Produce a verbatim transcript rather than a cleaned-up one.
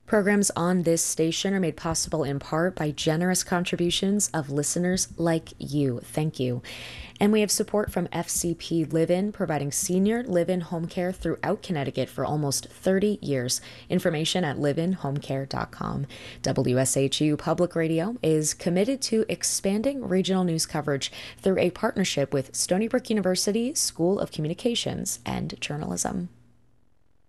Programs on this station are made possible in part by generous contributions of listeners like you. Thank you. And we have support from F C P Live-In, providing senior live-in home care throughout Connecticut for almost thirty years. Information at live in home care dot com. W S H U Public Radio is committed to expanding regional news coverage through a partnership with Stony Brook University School of Communications and Journalism.